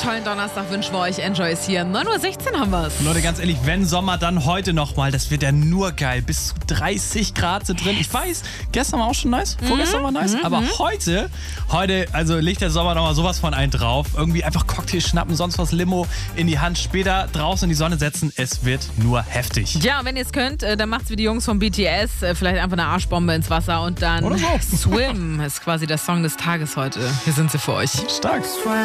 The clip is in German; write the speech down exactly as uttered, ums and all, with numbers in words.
tollen Donnerstag wünschen wir euch. Enjoy is hier. neun Uhr sechzehn haben wir's. Leute, ganz ehrlich, wenn Sommer, dann heute nochmal. Das wird ja nur geil. Bis zu dreißig Grad sind drin. Ich weiß, gestern war auch schon nice, vorgestern war nice. Mhm. Aber heute, heute, also legt der Sommer nochmal sowas von einen drauf. Irgendwie einfach Cocktail schnappen, sonst was Limo in die Hand. Später draußen in die Sonne setzen. Es wird nur heftig. Ja, wenn ihr es könnt, äh, dann macht's wie die Jungs von B T S. Äh, Vielleicht einfach eine Arschbombe ins Wasser und dann Oder so. Swim ist quasi der Song des Tages heute. Hier sind sie für euch. Stark.